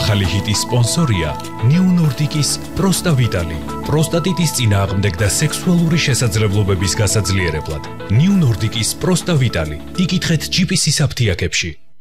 ახალი ჰიტის სპონსორია New Nordic-ის Prosta Vitali. პროსტატიტის წინააღმდეგ და სექსუალური შესაძლებლობების გასაძლიერებლად. New Nordic-ის Prosta Vitali. იკითხეთ GPC-ის აფთიაქებში.